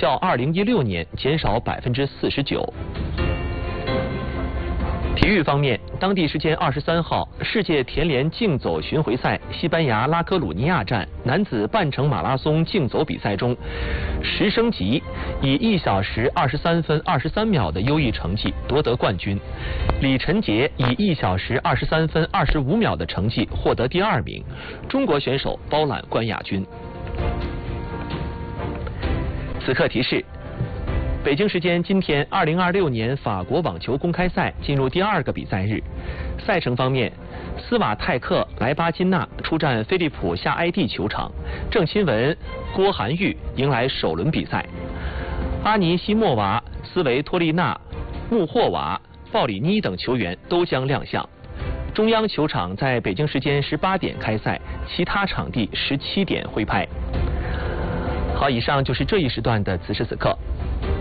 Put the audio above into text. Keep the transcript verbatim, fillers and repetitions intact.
较二零一六年减少百分之四十九。体育方面，当地时间二十三号，世界田联竞走巡回赛西班牙拉科鲁尼亚站男子半程马拉松竞走比赛中，石生吉以一小时二十三分二十三秒的优异成绩夺得冠军，李晨杰以一小时二十三分二十五秒的成绩获得第二名，中国选手包揽冠亚军。此刻提示。北京时间今天，二零二六年法国网球公开赛进入第二个比赛日。赛程方面，斯瓦泰克莱巴金纳出战菲利普夏埃蒂球场，郑钦文、郭涵玉迎来首轮比赛。阿尼西莫娃、斯维托利娜、穆霍娃、鲍里尼等球员都将亮相。中央球场在北京时间十八点开赛，其他场地十七点挥拍。好，以上就是这一时段的此时此刻。